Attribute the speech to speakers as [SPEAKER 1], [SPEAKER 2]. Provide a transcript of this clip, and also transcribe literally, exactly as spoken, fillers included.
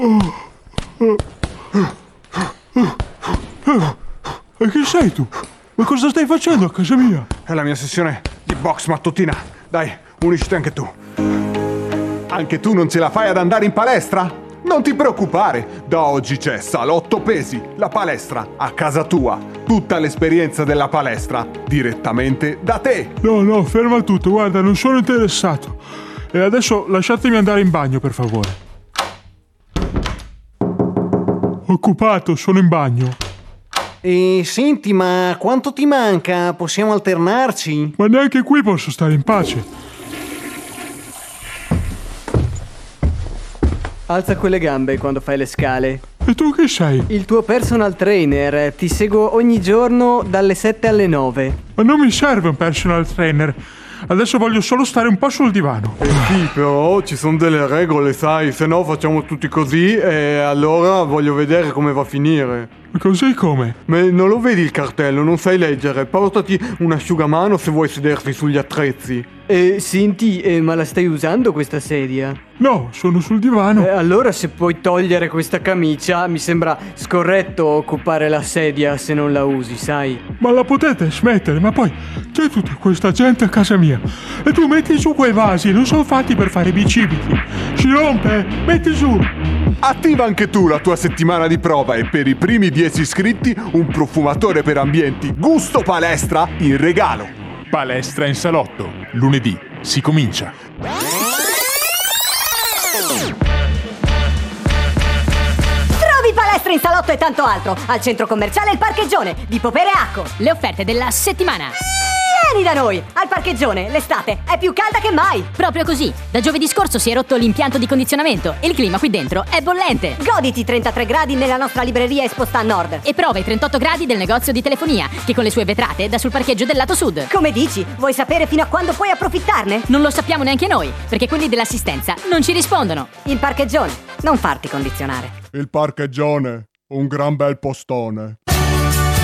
[SPEAKER 1] E chi sei tu? Ma cosa stai facendo a casa mia?
[SPEAKER 2] È la mia sessione di box mattutina. Dai, unisciti anche tu. Anche tu non ce la fai ad andare in palestra? Non ti preoccupare, da oggi c'è Salotto Pesi, la palestra a casa tua. Tutta l'esperienza della palestra direttamente da te.
[SPEAKER 1] No, no, ferma tutto, guarda, non sono interessato. E adesso lasciatemi andare in bagno, per favore. Occupato, sono in bagno.
[SPEAKER 3] E senti, ma quanto ti manca? Possiamo alternarci?
[SPEAKER 1] Ma neanche qui posso stare in pace.
[SPEAKER 4] Alza quelle gambe quando fai le scale.
[SPEAKER 1] E tu chi sei?
[SPEAKER 4] Il tuo personal trainer. Ti seguo ogni giorno dalle sette alle nove.
[SPEAKER 1] Ma non mi serve un personal trainer. Adesso voglio solo stare un po' sul divano.
[SPEAKER 5] Eh sì, però ci sono delle regole, sai, se no facciamo tutti così e allora voglio vedere come va a finire.
[SPEAKER 1] Così come?
[SPEAKER 5] Ma non lo vedi il cartello, non sai leggere, portati un asciugamano se vuoi sederti sugli attrezzi.
[SPEAKER 4] Eh, senti, eh, ma la stai usando questa sedia?
[SPEAKER 1] No, sono sul divano.
[SPEAKER 4] Eh, allora se puoi togliere questa camicia, mi sembra scorretto occupare la sedia se non la usi, sai?
[SPEAKER 1] Ma la potete smettere? Ma poi c'è tutta questa gente a casa mia. E tu metti su quei vasi, non sono fatti per fare bicipiti. Si rompe, metti su.
[SPEAKER 2] Attiva anche tu la tua settimana di prova e per i primi dieci iscritti un profumatore per ambienti Gusto Palestra in regalo.
[SPEAKER 6] Palestra in salotto. Lunedì si comincia.
[SPEAKER 7] Trovi Palestra in salotto e tanto altro al centro commerciale Il Parcheggione di Popere Acco.
[SPEAKER 8] Le offerte della settimana.
[SPEAKER 7] Vieni da noi! Al Parcheggione l'estate è più calda che mai!
[SPEAKER 8] Proprio così. Da giovedì scorso si è rotto l'impianto di condizionamento e il clima qui dentro è bollente.
[SPEAKER 7] Goditi trentatré gradi nella nostra libreria esposta a nord.
[SPEAKER 8] E prova i trentotto gradi del negozio di telefonia, che con le sue vetrate dà sul parcheggio del lato sud.
[SPEAKER 7] Come dici? Vuoi sapere fino a quando puoi approfittarne?
[SPEAKER 8] Non lo sappiamo neanche noi, perché quelli dell'assistenza non ci rispondono.
[SPEAKER 7] Il Parcheggione. Non farti condizionare.
[SPEAKER 9] Il Parcheggione. Un gran bel postone.